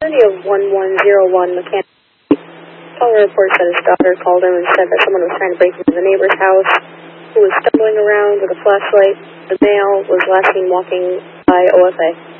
of 1101 Mechanic. Caller reports that his daughter called him and said that someone was trying to break into the neighbor's house, who was stumbling around with a flashlight. The male was last seen walking by OFA.